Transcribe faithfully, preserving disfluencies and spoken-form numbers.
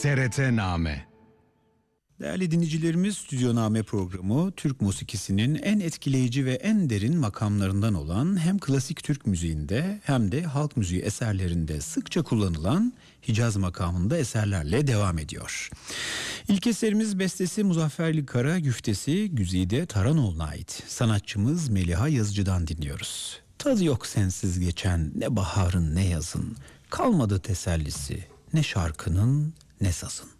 T R T Name. Değerli dinleyicilerimiz, Stüdyoname programı Türk musikisinin en etkileyici ve en derin makamlarından olan hem klasik Türk müziğinde hem de halk müziği eserlerinde sıkça kullanılan Hicaz makamında eserlerle devam ediyor. İlk eserimiz bestesi Muzaffer Kara, güftesi Güzide Taranoğlu'na ait. Sanatçımız Meliha Yazıcı'dan dinliyoruz. Tadı yok sensiz geçen ne baharın ne yazın, kalmadı tesellisi ne şarkının ne sazın.